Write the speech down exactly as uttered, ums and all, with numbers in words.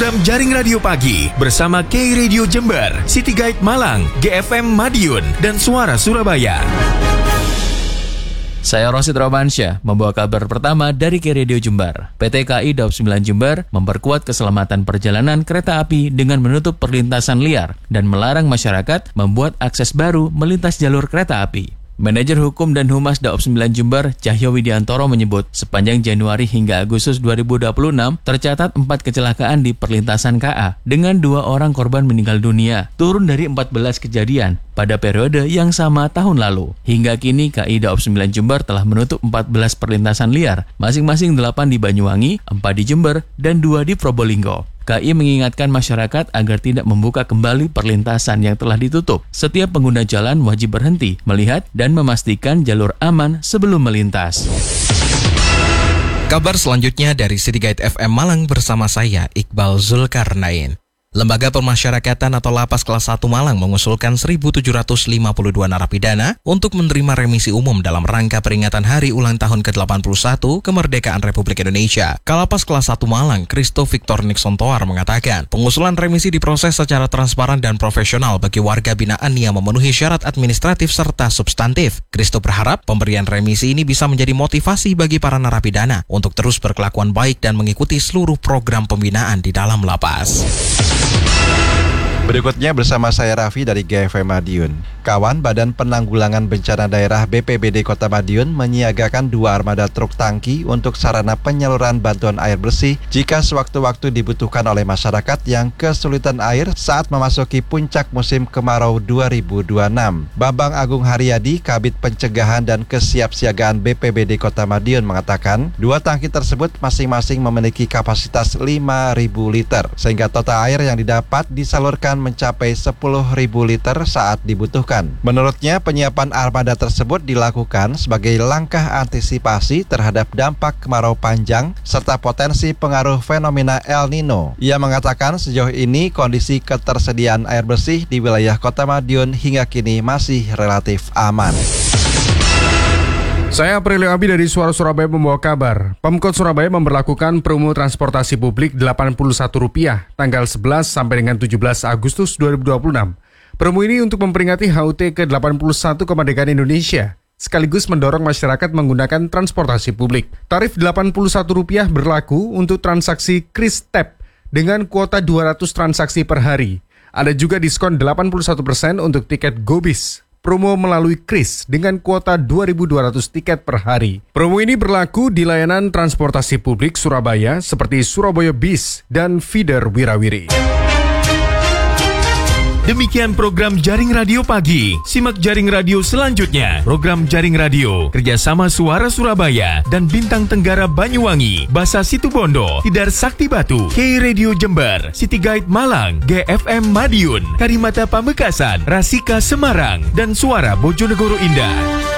program Jaring Radio Pagi bersama K Radio Jember, City Guide Malang, G F M Madiun, dan Suara Surabaya. Saya Rosid Romansyah membawa kabar pertama dari K Radio Jember. P T K I Daob sembilan Jember memperkuat keselamatan perjalanan kereta api dengan menutup perlintasan liar dan melarang masyarakat membuat akses baru melintas jalur kereta api. Manajer Hukum dan Humas Daob sembilan Jember, Cahyo Widiantoro menyebut sepanjang Januari hingga Agustus dua ribu dua puluh enam tercatat empat kecelakaan di perlintasan K A dengan dua orang korban meninggal dunia, turun dari empat belas kejadian pada periode yang sama tahun lalu. Hingga kini K I Daob sembilan Jember telah menutup empat belas perlintasan liar, masing-masing delapan di Banyuwangi, empat di Jember, dan dua di Probolinggo. K I mengingatkan masyarakat agar tidak membuka kembali perlintasan yang telah ditutup. Setiap pengguna jalan wajib berhenti, melihat, dan memastikan jalur aman sebelum melintas. Kabar selanjutnya dari City Guide F M Malang bersama saya, Iqbal Zulkarnain. Lembaga Pemasyarakatan atau Lapas Kelas satu Malang mengusulkan seribu tujuh ratus lima puluh dua narapidana untuk menerima remisi umum dalam rangka peringatan hari ulang tahun ke delapan puluh satu kemerdekaan Republik Indonesia. Kalapas Kelas satu Malang, Kristo Victor Nixon Toar mengatakan, pengusulan remisi diproses secara transparan dan profesional bagi warga binaan yang memenuhi syarat administratif serta substantif. Kristo berharap pemberian remisi ini bisa menjadi motivasi bagi para narapidana untuk terus berkelakuan baik dan mengikuti seluruh program pembinaan di dalam lapas. Berikutnya bersama saya Raffi dari G F M Madiun. Kawan Badan Penanggulangan Bencana Daerah B P B D Kota Madiun menyiagakan dua armada truk tangki untuk sarana penyaluran bantuan air bersih jika sewaktu-waktu dibutuhkan oleh masyarakat yang kesulitan air saat memasuki puncak musim kemarau dua ribu dua puluh enam. Bambang Agung Haryadi, Kabid Pencegahan dan Kesiapsiagaan B P B D Kota Madiun mengatakan, dua tangki tersebut masing-masing memiliki kapasitas lima ribu liter, sehingga total air yang didapat disalurkan mencapai sepuluh ribu liter saat dibutuhkan. Menurutnya, penyiapan armada tersebut dilakukan sebagai langkah antisipasi terhadap dampak kemarau panjang serta potensi pengaruh fenomena El Nino. Ia mengatakan sejauh ini kondisi ketersediaan air bersih di wilayah Kota Madiun hingga kini masih relatif aman. Saya Aprilio Abi dari Suara Surabaya membawa kabar. Pemkot Surabaya memberlakukan promo transportasi publik delapan puluh satu rupiah tanggal sebelas sampai dengan tujuh belas Agustus dua ribu dua puluh enam. Promo ini untuk memperingati H U T ke delapan puluh satu kemerdekaan Indonesia, sekaligus mendorong masyarakat menggunakan transportasi publik. Tarif delapan puluh satu rupiah berlaku untuk transaksi Kris Tap dengan kuota dua ratus transaksi per hari. Ada juga diskon delapan puluh satu persen untuk tiket GoBis. Promo melalui Kris dengan kuota dua ribu dua ratus tiket per hari. Promo ini berlaku di layanan transportasi publik Surabaya seperti Surabaya Bis dan Feeder Wirawiri. Demikian program Jaring Radio Pagi. Simak Jaring Radio selanjutnya. Program Jaring Radio kerjasama Suara Surabaya dan Bintang Tenggara Banyuwangi, Basa Situbondo, Tidar Sakti Batu, K Radio Jember, City Guide Malang, G F M Madiun, Karimata Pamekasan, Rasika Semarang, dan Suara Bojonegoro Indah.